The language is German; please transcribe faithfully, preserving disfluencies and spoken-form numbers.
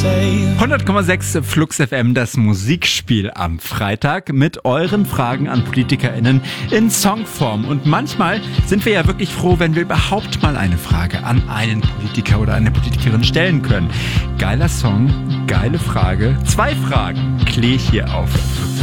hundert Komma sechs Flux F M, das Musikspiel am Freitag mit euren Fragen an PolitikerInnen in Songform. Und manchmal sind wir ja wirklich froh, wenn wir überhaupt mal eine Frage an einen Politiker oder eine Politikerin stellen können. Geiler Song, geile Frage, zwei Fragen, klär ich hier auf